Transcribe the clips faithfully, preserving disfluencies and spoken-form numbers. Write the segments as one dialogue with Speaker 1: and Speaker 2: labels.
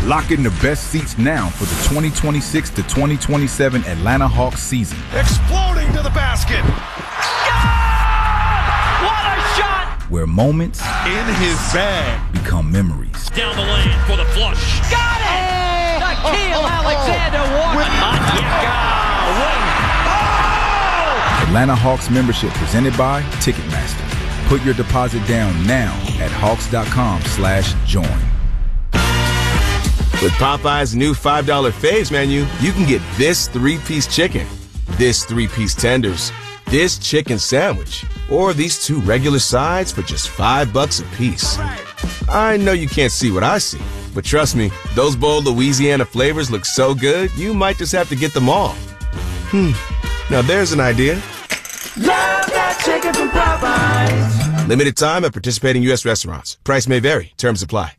Speaker 1: Lock in the best seats now for the twenty twenty-six to twenty twenty-seven Atlanta Hawks season.
Speaker 2: Exploding to the basket.
Speaker 3: What a shot!
Speaker 1: Where moments
Speaker 2: in his bag
Speaker 1: become memories.
Speaker 3: Down the lane for the flush. Got it! Nickeil Alexander Walker. Oh!
Speaker 1: Atlanta Hawks membership presented by Ticketmaster. Put your deposit down now at hawks.com slash join.
Speaker 4: With Popeye's new five dollar Faves menu, you can get this three-piece chicken, this three-piece tenders, this chicken sandwich, or these two regular sides for just five bucks a piece. I know you can't see what I see, but trust me, those bold Louisiana flavors look so good, you might just have to get them all. Hmm, now there's an idea.
Speaker 5: Love that chicken from Popeyes.
Speaker 4: Limited time at participating U S restaurants. Price may vary. Terms apply.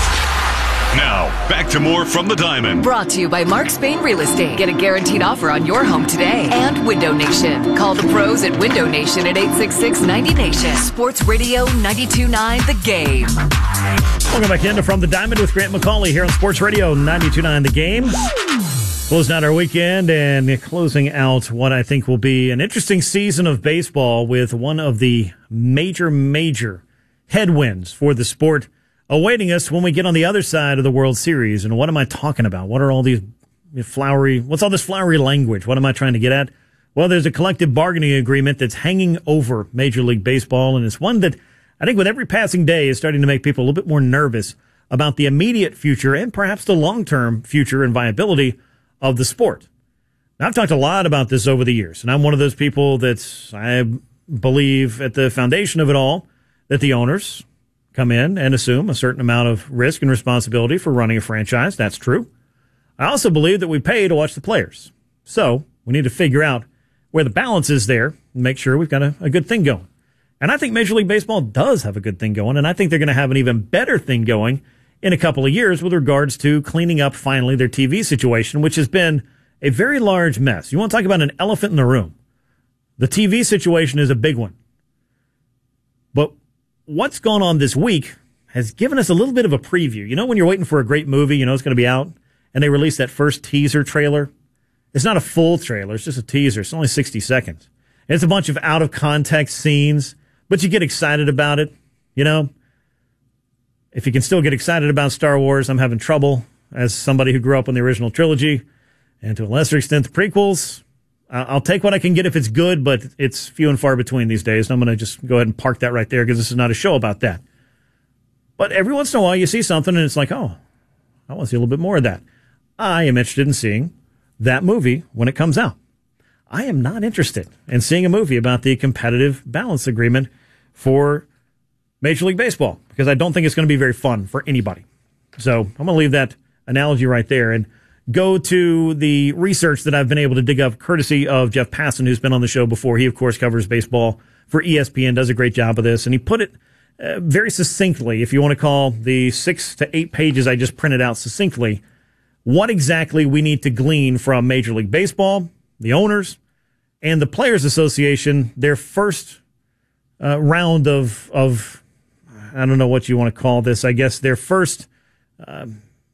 Speaker 6: Now, back to more from the Diamond.
Speaker 7: Brought to you by Mark Spain Real Estate. Get a guaranteed offer on your home today. And Window Nation. Call the pros at Window Nation at eight six six, nine zero Nation. Sports Radio ninety-two point nine The Game.
Speaker 8: Welcome back into From the Diamond with Grant McCauley here on Sports Radio ninety-two point nine The Game. Closing out our weekend and closing out what I think will be an interesting season of baseball with one of the major, major headwinds for the sport awaiting us when we get on the other side of the World Series. And what am I talking about? What are all these flowery, what's all this flowery language? What am I trying to get at? Well, there's a collective bargaining agreement that's hanging over Major League Baseball, and it's one that I think with every passing day is starting to make people a little bit more nervous about the immediate future and perhaps the long-term future and viability of the sport. Now, I've talked a lot about this over the years, and I'm one of those people that I believe at the foundation of it all that the owners come in and assume a certain amount of risk and responsibility for running a franchise. That's true. I also believe that we pay to watch the players. So we need to figure out where the balance is there and make sure we've got a, a good thing going. And I think Major League Baseball does have a good thing going, and I think they're going to have an even better thing going in a couple of years with regards to cleaning up finally their T V situation, which has been a very large mess. You want to talk about an elephant in the room? The T V situation is a big one. But what's gone on this week has given us a little bit of a preview. You know, when you're waiting for a great movie, you know it's going to be out, and they release that first teaser trailer. It's not a full trailer. It's just a teaser. It's only sixty seconds. And it's a bunch of out-of-context scenes, but you get excited about it. You know, if you can still get excited about Star Wars, I'm having trouble as somebody who grew up on the original trilogy, and to a lesser extent, the prequels. I'll take what I can get if it's good, but it's few and far between these days. And I'm going to just go ahead and park that right there because this is not a show about that. But every once in a while, you see something and it's like, oh, I want to see a little bit more of that. I am interested in seeing that movie when it comes out. I am not interested in seeing a movie about the competitive balance agreement for Major League Baseball because I don't think it's going to be very fun for anybody. So I'm going to leave that analogy right there and go to the research that I've been able to dig up courtesy of Jeff Passan, who's been on the show before. He, of course, covers baseball for E S P N, does a great job of this, and he put it uh, very succinctly, if you want to call the six to eight pages I just printed out succinctly, what exactly we need to glean from Major League Baseball, the owners, and the Players Association, their first uh, round of, of, I don't know what you want to call this, I guess their first uh,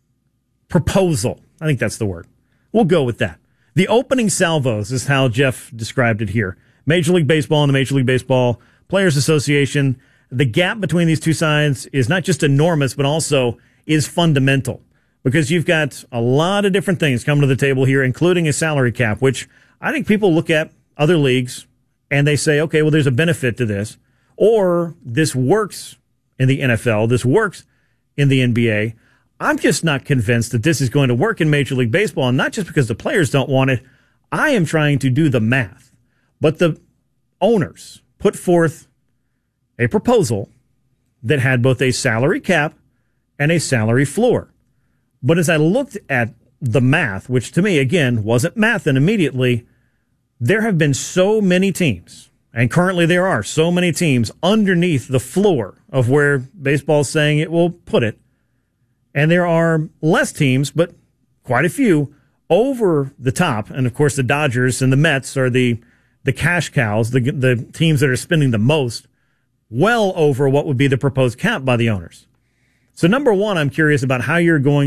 Speaker 8: proposal. I think that's the word. We'll go with that. The opening salvos is how Jeff described it here. Major League Baseball and the Major League Baseball Players Association. The gap between these two sides is not just enormous, but also is fundamental because you've got a lot of different things coming to the table here, including a salary cap, which I think people look at other leagues and they say, okay, well, there's a benefit to this, or this works in the N F L. This works in the N B A. I'm just not convinced that this is going to work in Major League Baseball, and not just because the players don't want it. I am trying to do the math. But the owners put forth a proposal that had both a salary cap and a salary floor. But as I looked at the math, which to me, again, wasn't math and immediately, there have been so many teams, and currently there are so many teams underneath the floor of where baseball is saying it will put it. And there are less teams, but quite a few, over the top. And, of course, the Dodgers and the Mets are the the cash cows, the the teams that are spending the most, well over what would be the proposed cap by the owners. So, number one, I'm curious about how you're going